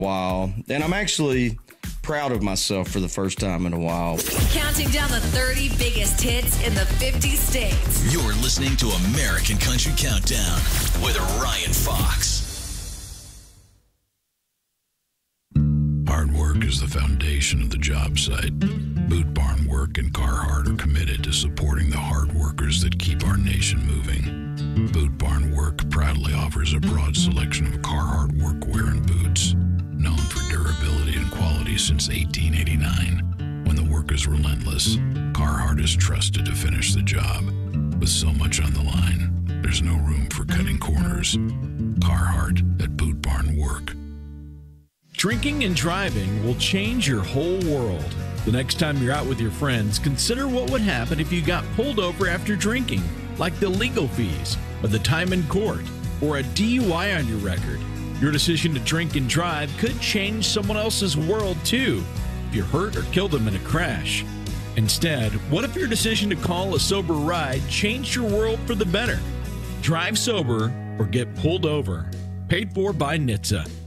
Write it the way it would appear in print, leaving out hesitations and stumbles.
while, and I'm actually proud of myself for the first time in a while. Counting down the 30 biggest hits in the 50 states. You're listening to American Country Countdown with Ryan Fox. Hard work is the foundation of the job site. Boot Barn Work and Carhartt are committed to supporting the hard workers that keep our nation moving. Boot Barn Work proudly offers a broad selection of Carhartt workwear and boots, known for durability and quality since 1889. When the work is relentless, Carhartt is trusted to finish the job. With so much on the line, there's no room for cutting corners. Carhartt at Boot Barn Work. Drinking and driving will change your whole world. The next time you're out with your friends, consider what would happen if you got pulled over after drinking, like the legal fees, or the time in court, or a DUI on your record. Your decision to drink and drive could change someone else's world, too, if you hurt or killed them in a crash. Instead, what if your decision to call a sober ride changed your world for the better? Drive sober or get pulled over. Paid for by NHTSA.